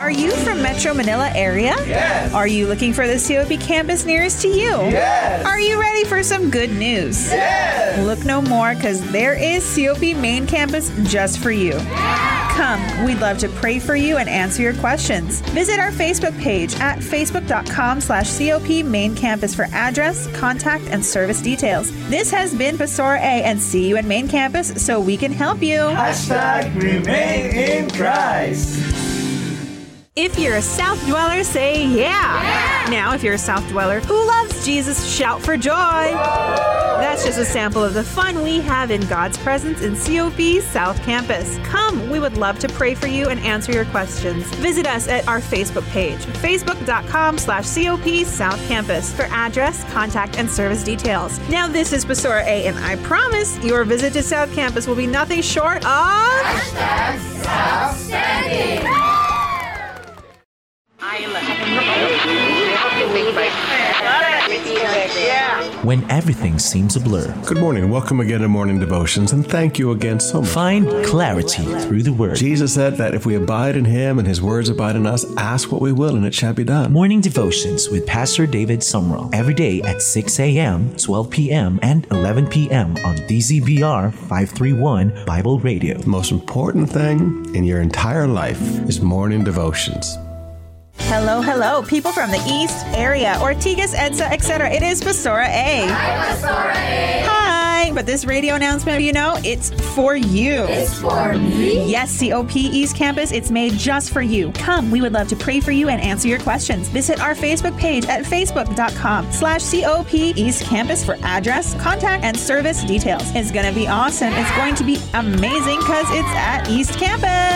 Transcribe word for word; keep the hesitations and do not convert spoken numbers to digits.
Are you from Metro Manila area? Yes. Are you looking for the C O P campus nearest to you? Yes. Are you ready for some good news? Yes. Look no more, because there is C O P Main Campus just for you. Come, we'd love to pray for you and answer your questions. Visit our Facebook page at facebook.com slash COP Main Campus for address, contact, and service details. This has been Pastora A, and see you at Main Campus so we can help you. Hashtag remain in Christ. If you're a South dweller, say yeah. yeah. Now, if you're a South dweller who loves Jesus, shout for joy. Whoa. That's just a sample of the fun we have in God's presence in C O P South Campus. Come, we would love to pray for you and answer your questions. Visit us at our Facebook page, facebook.com slash COP South Campus for address, contact, and service details. Now, this is Pastora A, and I promise your visit to South Campus will be nothing short of... Hashtag Southstanding. When everything seems a blur. Good morning. Welcome again to Morning Devotions, and thank you again so much. Find clarity through the Word. Jesus said that if we abide in Him and His words abide in us, ask what we will and it shall be done. Morning Devotions with Pastor David Sumrall. Every day at six a.m., twelve p.m., and eleven p.m. on D Z B R five thirty-one Bible Radio. The most important thing in your entire life is Morning Devotions. Hello, hello, people from the East area, Ortigas, EDSA, et cetera. It is Pastora A. Hi, Pastora A. Hi, but this radio announcement, you know, it's for you. It's for me? Yes, C O P East Campus, it's made just for you. Come, we would love to pray for you and answer your questions. Visit our Facebook page at facebook.com slash COP East Campus for address, contact, and service details. It's going to be awesome. It's going to be amazing because it's at East Campus.